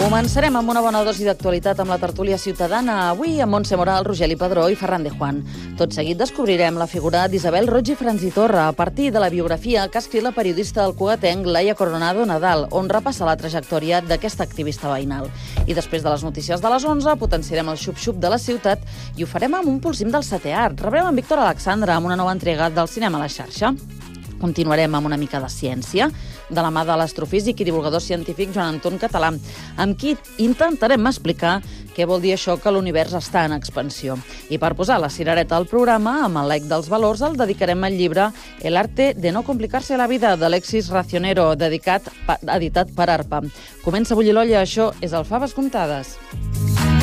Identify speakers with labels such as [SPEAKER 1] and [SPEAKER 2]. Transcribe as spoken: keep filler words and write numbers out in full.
[SPEAKER 1] Començarem amb una bona dosi d'actualitat amb la tertúlia ciutadana. Avui amb Montse Moral, Rogeli Padró i Ferran de Juan. Tot seguit descobrirem la figura d'Isabel Roig i Franzitorra a partir de la biografia que ha escrit la periodista del cugatenc Laia Coronado Nadal, on repassa la trajectòria d'aquesta activista veïnal. I després de les notícies de les onze, potenciarem el xup-xup de la ciutat i ho farem amb un pulsim del setè art. Rebrem en Víctor Alexandre amb una nova entrega del Cinema a la xarxa. Continuarem amb una mica de ciència, de la mà de l'astrofísic i divulgador científic Joan Anton Català, amb qui intentarem explicar què vol dir això que l'univers està en expansió. I per posar la cirereta al programa, amb el like dels valors, el dedicarem al llibre El arte de no complicarse la vida, d'Alexis Racionero, dedicat, editat per ARPA. Comença a bullir l'olla, això és el Faves Comptades.